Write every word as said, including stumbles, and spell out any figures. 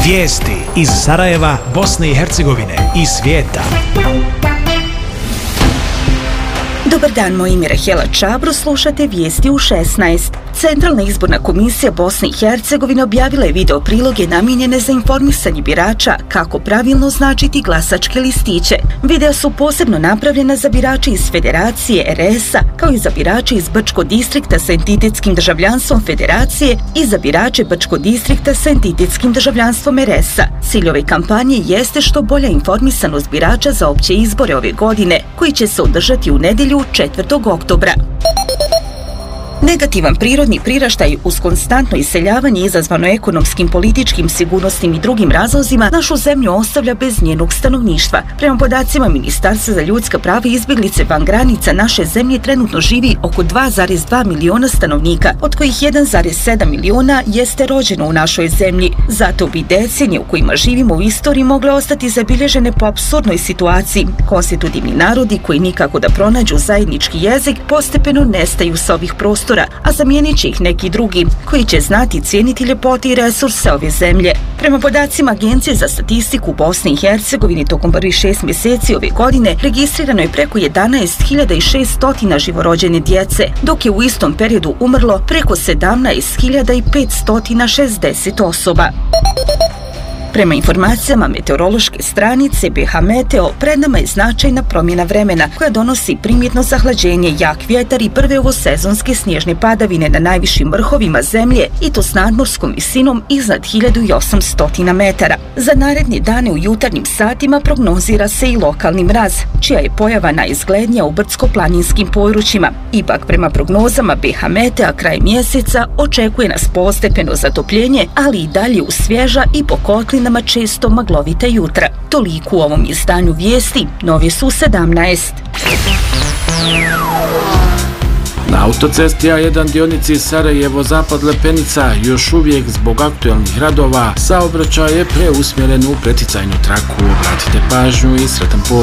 Vijesti iz Sarajeva, Bosne i Hercegovine i svijeta. Dobar dan, moje ime je Rahela Čabro, slušate Vijesti u šesnaest. Centralna izborna komisija Bosne i Hercegovine objavila je video priloge namijenjene za informisanje birača kako pravilno označiti glasačke listiće. Videa su posebno napravljena za birače iz Federacije er es a, kao i za birače iz Brčkog distrikta sa entitetskim državljanstvom Federacije i za birače Brčkog distrikta sa entitetskim državljanstvom er es a. Cilj ove kampanje jeste što bolja informisanost birača za opće izbore ove godine, koji će se održati u nedjelju četvrtog oktobra. Negativan prirodni priraštaj uz konstantno iseljavanje izazvano ekonomskim, političkim, sigurnosnim i drugim razlozima našu zemlju ostavlja bez njenog stanovništva. Prema podacima Ministarstva za ljudska prava i izbjeglice van granica naše zemlje trenutno živi oko dva zarez dva miliona stanovnika, od kojih jedan zarez sedam miliona jeste rođeno u našoj zemlji. Zato bi decenije u kojima živimo u istoriji mogle ostati zabilježene po apsurdnoj situaciji. Konstitutivni narodi koji nikako da pronađu zajednički jezik postepeno nestaju sa ovih prostora, a zamijenit će ih neki drugi, koji će znati cijeniti ljepote i resurse ove zemlje. Prema podacima Agencije za statistiku u Bosni i Hercegovini, tokom prvih šest mjeseci ove godine registrirano je preko jedanaest hiljada šesto živorođene djece, dok je u istom periodu umrlo preko sedamnaest hiljada petsto šezdeset osoba. Prema informacijama meteorološke stranice be ha Meteo, pred nama je značajna promjena vremena koja donosi primjetno zahlađenje, jak vjetar i prve ovosezonske snježne padavine na najvišim vrhovima zemlje i to s nadmorskom visinom iznad hiljadu osamsto metara. Za naredne dane u jutarnjim satima prognozira se i lokalni mraz, čija je pojava najizglednija u brdsko-planinskim područjima. Ipak, prema prognozama be ha Metea, kraj mjeseca očekuje nas postepeno zatopljenje, ali i dalje u svježa i po kotlinama često maglovita jutra. Toliko u ovom izdanju vijesti, nove su sedamnaest. Na autocesti A jedan dionici Sarajevo-Zapad Lepenica još uvijek zbog aktualnih radova saobraćaj je preusmjeren u preticajnu traku. Obratite pažnju i sretan put.